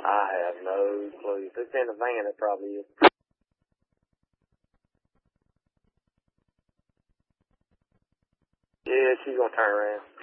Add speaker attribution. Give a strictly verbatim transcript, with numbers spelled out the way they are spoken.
Speaker 1: I have no clue. If it's in a van, it probably is. Yeah, she's gonna turn around.